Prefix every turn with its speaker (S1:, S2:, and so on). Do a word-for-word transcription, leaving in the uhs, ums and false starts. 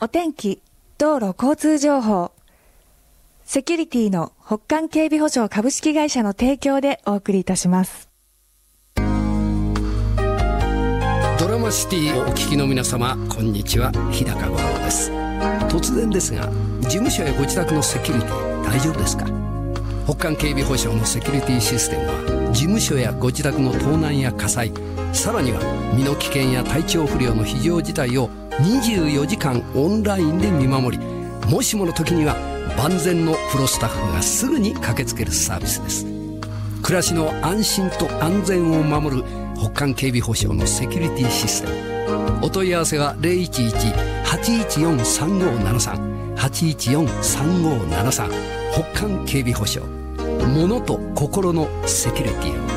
S1: お天気、道路交通情報、セキュリティの北韓警備保障株式会社の提供でお送りいたします。
S2: ドラマシティをお聞きの皆様、こんにちは、日高五郎です。突然ですが、事務所やご自宅のセキュリティ大丈夫ですか？北韓警備保障のセキュリティシステムは、事務所やご自宅の盗難や火災、さらには身の危険や体調不良の非常事態をにじゅうよじかんオンラインで見守り、もしもの時には万全のプロスタッフがすぐに駆けつけるサービスです。暮らしの安心と安全を守る北韓警備保障のセキュリティシステム。お問い合わせは ゼロいちいち はちいちよん さんごーななさん はちいちよん さんごーななさん。北韓警備保障、物と心のセキュリティを。